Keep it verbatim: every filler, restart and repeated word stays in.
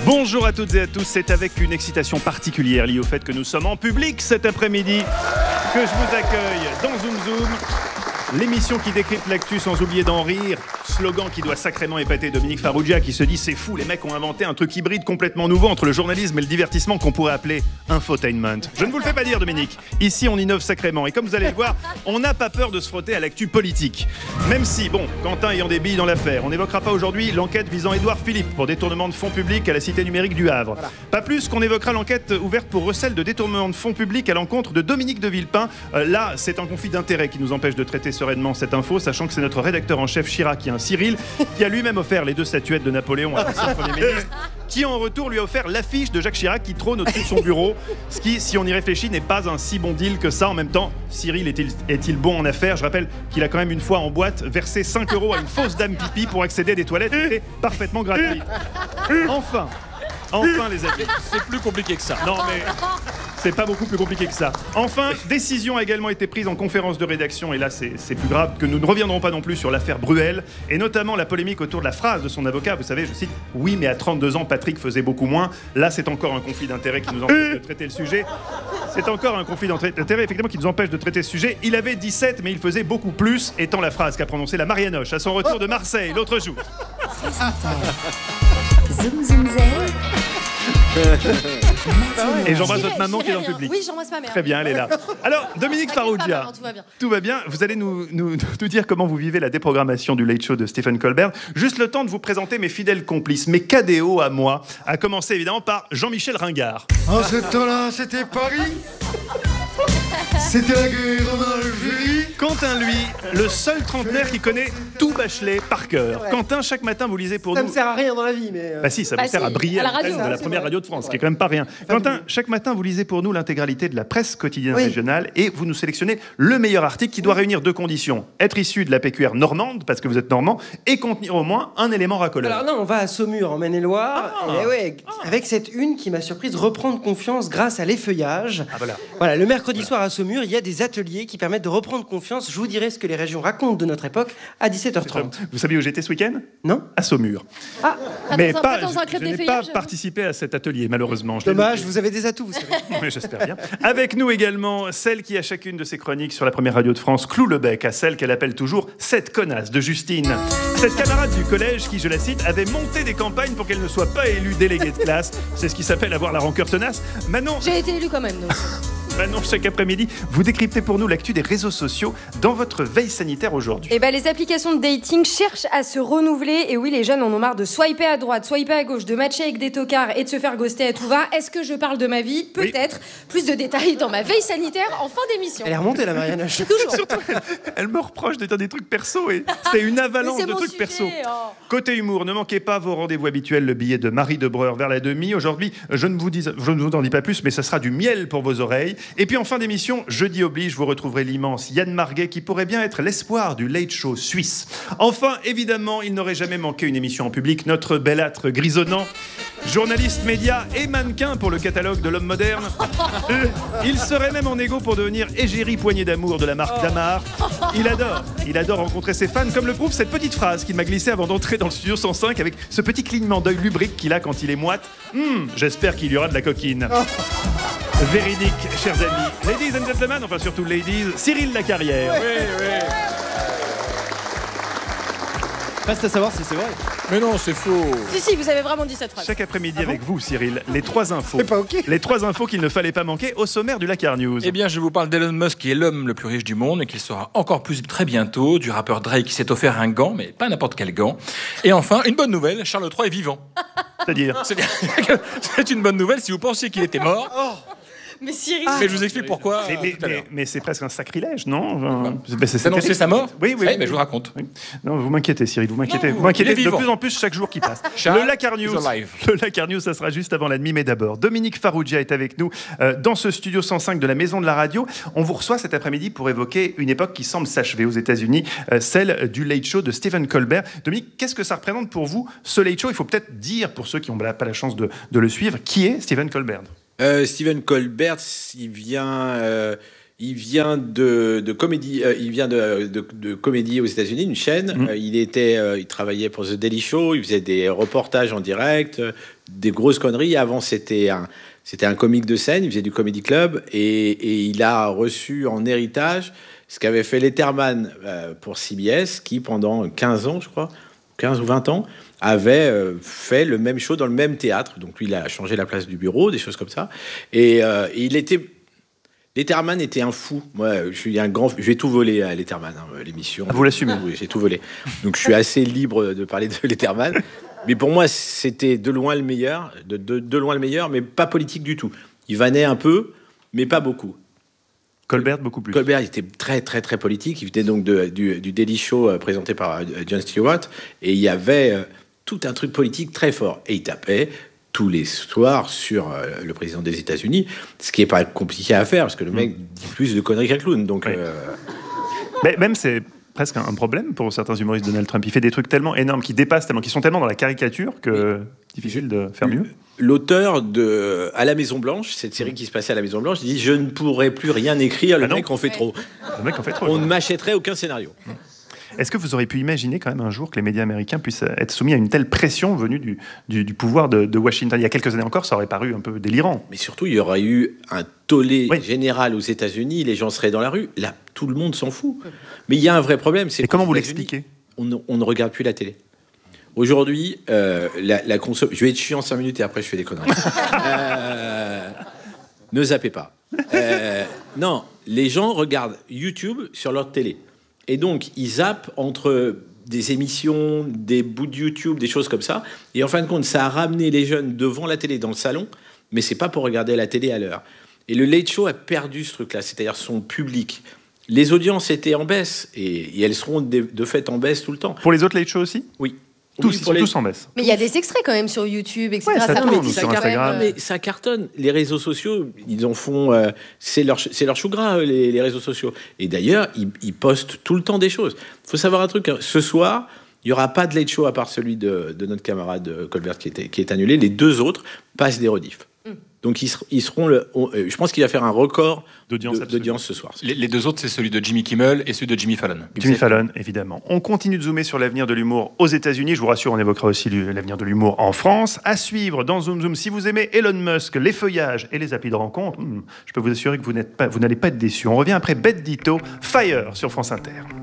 Bonjour à toutes et à tous, c'est avec une excitation particulière liée au fait que nous sommes en public cet après-midi que je vous accueille dans Zoom Zoom, l'émission qui décrypte l'actu sans oublier d'en rire, slogan qui doit sacrément épater Dominique Farrugia qui se dit c'est fou, les mecs ont inventé un truc hybride complètement nouveau entre le journalisme et le divertissement qu'on pourrait appeler infotainment. Je ne vous le fais pas dire Dominique, ici on innove sacrément et comme vous allez le voir, on n'a pas peur de se frotter à l'actu politique. Même si, bon, Quentin ayant des billes dans l'affaire, on n'évoquera pas aujourd'hui l'enquête visant Édouard Philippe pour détournement de fonds publics à la Cité numérique du Havre. Voilà. Pas plus qu'on évoquera l'enquête ouverte pour recel de détournement de fonds publics à l'encontre de Dominique de Villepin. Euh, là, c'est un conflit d'intérêts qui nous empêche de traiter sereinement cette info, sachant que c'est notre rédacteur en chef Chirac, qui est un Cyril, qui a lui-même offert les deux statuettes de Napoléon à l'ancien Premier ministre, qui en retour lui a offert l'affiche de Jacques Chirac qui trône au-dessus de son bureau, ce qui, si on y réfléchit, n'est pas un si bon deal que ça. En même temps, Cyril est-il, est-il bon en affaires? Je rappelle qu'il a quand même une fois en boîte versé cinq euros à une fausse dame pipi pour accéder à des toilettes et parfaitement gratuites. Enfin, enfin les amis. C'est plus compliqué que ça. Non mais... c'est pas beaucoup plus compliqué que ça. Enfin, décision a également été prise en conférence de rédaction, et là c'est, c'est plus grave, que nous ne reviendrons pas non plus sur l'affaire Bruel, et notamment la polémique autour de la phrase de son avocat. Vous savez, je cite, « Oui, mais à trente-deux ans, Patrick faisait beaucoup moins ». Là, c'est encore un conflit d'intérêts qui nous empêche de traiter le sujet. C'est encore un conflit d'intérêts, effectivement, qui nous empêche de traiter ce sujet. Il avait dix-sept, mais il faisait beaucoup plus, étant la phrase qu'a prononcée la Marianoche à son retour de Marseille l'autre jour. Zoom, zoom, Et j'embrasse votre maman qui est dans le public. Oui, j'embrasse ma mère. Très bien, elle est là. Alors, Dominique Farrugia, tout va bien. Tout va bien. Vous allez nous, nous, nous dire comment vous vivez la déprogrammation du Late Show de Stephen Colbert. Juste le temps de vous présenter mes fidèles complices, mes K D O à moi, à commencer évidemment par Jean-Michel Ringard. En ce temps-là, c'était Paris. C'était la guerre en Algérie. Quentin, lui, le seul trentenaire qui connaît tout Bachelet par cœur. Quentin, chaque matin, vous lisez pour Ça nous... me sert à rien dans la vie, mais... euh, Bah si, ça Bah vous sert si, à briller à à la la radio, presse de la c'est première vrai. radio de France, C'est ce qui est quand même pas rien. Quentin, Fabuleux. chaque matin, vous lisez pour nous l'intégralité de la presse quotidienne Oui. régionale et vous nous sélectionnez le meilleur article qui doit réunir deux conditions. Être issu de la P Q R normande, parce que vous êtes normand, et contenir au moins un élément racoleur. Alors non, on va à Saumur, en Maine-et-Loire. Ah. Et ouais, avec cette une qui m'a surprise, reprendre confiance grâce à l'effeuillage. Ah voilà. Voilà, le mercredi soir à Saumur, il y a des ateliers qui permettent de reprendre confiance. Je vous dirai ce que les régions racontent de notre époque à dix-sept heures trente. Vous savez où j'étais ce week-end? Non? À Saumur. Ah, Mais dans un- pas, pas dans un je, club je n'ai d'effeuillage. pas participé à cet atelier, malheureusement. Je l'ai dommage, loupé. vous avez des atouts, vous savez. Oui, j'espère bien. Avec nous également, celle qui, à chacune de ses chroniques sur la première radio de France, cloue le bec à celle qu'elle appelle toujours « cette connasse de Justine ». Cette camarade du collège qui, je la cite, avait monté des campagnes pour qu'elle ne soit pas élue déléguée de classe. C'est ce qui s'appelle avoir la rancœur tenace. Manon, J'ai été élu quand même. Donc. Manon, chaque après-midi, vous décryptez pour nous l'actu des réseaux sociaux dans votre veille sanitaire aujourd'hui. Eh ben, les applications de dating cherchent à se renouveler. Et oui, les jeunes en ont marre de swiper à droite, swiper à gauche, de matcher avec des tocards et de se faire ghoster à tout va. Est-ce que je parle de ma vie? Peut-être. Plus de détails dans ma veille sanitaire en fin d'émission. Elle est remontée, la Marianne. Toujours. Surtout, elle, elle me reproche de dire des trucs perso et c'est une avalanche Mais c'est de mon trucs sujet, perso. oh. Côté humour, ne manquez pas vos rendez-vous habituels, le billet de Marie Debreur vers la demi. Aujourd'hui, je ne vous dis, je ne vous en dis pas plus, mais ça sera du miel pour vos oreilles. Et puis en fin d'émission, jeudi oblige, vous retrouverez l'immense Yann Marguet qui pourrait bien être l'espoir du Late Show suisse. Enfin, évidemment, il n'aurait jamais manqué une émission en public, notre belâtre grisonnant, journaliste média et mannequin pour le catalogue de l'homme moderne. Euh, il serait même en égo pour devenir égérie poignée d'amour de la marque Damar. Il adore, il adore rencontrer ses fans, comme le prouve cette petite phrase qu'il m'a glissée avant d'entrer dans le studio cent cinq avec ce petit clignement d'œil lubrique qu'il a quand il est moite. Hum, j'espère qu'il y aura de la coquine. Véridique, chers amis. Ladies and gentlemen, enfin surtout ladies, Cyril Lacarrière. Oui, oui. Reste à savoir si c'est vrai. Mais non, c'est faux. Si, si, vous avez vraiment dit cette phrase. Chaque après-midi avec vous, Cyril, les trois infos. C'est pas ok. Les trois infos qu'il ne fallait pas manquer au sommaire du Lacar News. Eh bien, je vous parle d'Elon Musk, qui est l'homme le plus riche du monde et qui le sera encore plus très bientôt, du rappeur Drake qui s'est offert un gant, mais pas n'importe quel gant. Et enfin, une bonne nouvelle, Charles trois est vivant. C'est-à-dire C'est c'est une bonne nouvelle si vous pensiez qu'il était mort. Mais Cyril. Mais je vous explique pourquoi mais, euh, mais, tout à l'heure. mais- mais c'est presque un sacrilège, non? Enfin, c'est- c'est- c'est Annoncer terrible. sa mort. Oui, oui. Eh oui. ben, je vous raconte. Oui. Non, vous m'inquiétez, Cyril, vous m'inquiétez. Non, Vous m'inquiétez il est de vivant. plus en plus chaque jour qui passe. Charles le Lacar News, is alive. le Lacar News, ça sera juste avant la demi, mais d'abord, Dominique Farrugia est avec nous euh, dans ce studio cent cinq de la Maison de la Radio. On vous reçoit cet après-midi pour évoquer une époque qui semble s'achever aux États-Unis, euh, celle du Late Show de Stephen Colbert. Dominique, qu'est-ce que ça représente pour vous, ce Late Show? Il faut peut-être dire, pour ceux qui n'ont pas la chance de, de le suivre, qui est Stephen Colbert? Euh, Stephen Colbert, il vient, euh, Il vient de, de comédie, euh, il vient de, de, de comédie aux États-Unis, une chaîne. Mmh. Euh, il était, euh, il travaillait pour The Daily Show. Il faisait des reportages en direct, euh, des grosses conneries. Avant, c'était un, c'était un comique de scène. Il faisait du comedy club et, et il a reçu en héritage ce qu'avait fait Letterman euh, pour C B S, qui pendant quinze ans, je crois, quinze ou vingt ans, avait euh, fait le même show dans le même théâtre. Donc lui, il a changé la place du bureau, des choses comme ça. Et, euh, et il était Letterman était un fou. Moi, je suis un grand. Je vais tout voler à Letterman, hein, l'émission. Ah, vous l'assumez? Oui, j'ai tout volé. Donc, je suis assez libre de parler de Letterman. Mais pour moi, c'était de loin le meilleur, de, de, de loin le meilleur, mais pas politique du tout. Il vannait un peu, mais pas beaucoup. Colbert, beaucoup plus. Colbert, il était très, très, très politique. Il venait donc de, du, du Daily Show euh, présenté par euh, Jon Stewart. Et il y avait euh, tout un truc politique très fort. Et il tapait tous les soirs sur euh, le président des États-Unis, ce qui n'est pas compliqué à faire, parce que le mec dit plus de conneries qu'un clown. Donc, Oui. euh, Mais même, c'est presque un problème pour certains humoristes de Donald Trump. Il fait des trucs tellement énormes, qui dépassent tellement, qui sont tellement dans la caricature que Oui. difficile de faire mieux. l'auteur de À la Maison Blanche, cette série qui se passait à la Maison Blanche, dit « Je ne pourrais plus rien écrire, le Ah non. mec en fait trop. Le mec en fait trop. On ne m'achèterait aucun scénario. » Est-ce que vous auriez pu imaginer quand même un jour que les médias américains puissent être soumis à une telle pression venue du, du, du pouvoir de, de Washington? Il y a quelques années encore, ça aurait paru un peu délirant. Mais surtout, il y aurait eu un tollé Oui. général aux États-Unis, les gens seraient dans la rue. Là, tout le monde s'en fout. Mais il y a un vrai problème. C'est Et comment qu'aux vous États-Unis, l'expliquez? on, ne- on ne regarde plus la télé. Aujourd'hui, euh, la, la conso- je vais être chiant cinq minutes et après je fais des conneries. Euh, ne zappez pas. Euh, non, les gens regardent YouTube sur leur télé. Et donc, ils zappent entre des émissions, des bouts de YouTube, des choses comme ça. Et en fin de compte, ça a ramené les jeunes devant la télé, dans le salon, mais c'est pas pour regarder la télé à l'heure. Et le Late Show a perdu ce truc-là, c'est-à-dire son public. Les audiences étaient en baisse, et, et elles seront de, de fait en baisse tout le temps. Pour les autres late shows aussi? Oui. Tous, Oui, ils pour sont les- tous en baisse. Mais il y a des extraits quand même sur YouTube, et cetera. Ouais, ça ça tourne, peut- ou ça sur quand Instagram. même, euh, Mais ça cartonne. Les réseaux sociaux, ils en font. euh, c'est leur, c'est leur chou gras, euh, les, les réseaux sociaux. Et d'ailleurs, ils, ils postent tout le temps des choses. Il faut savoir un truc. hein. Ce soir, il n'y aura pas de late show à part celui de, de notre camarade euh, Colbert qui, était, qui est annulé. Les deux autres passent des rediffs. Donc ils, ser- ils seront. Le, on- euh, je pense qu'il va faire un record D'audience de- absolue. d'audience ce soir. Les, les deux autres, c'est celui de Jimmy Kimmel et celui de Jimmy Fallon. Jimmy Fallon, évidemment. On continue de zoomer sur l'avenir de l'humour aux États-Unis. Je vous rassure, on évoquera aussi l'hu- l'avenir de l'humour en France. À suivre dans Zoom Zoom. Si vous aimez Elon Musk, les feuillages et les applis de rencontre, hmm, je peux vous assurer que vous n'êtes pas, vous n'allez pas être déçus. On revient après Bête Dito, Fire sur France Inter.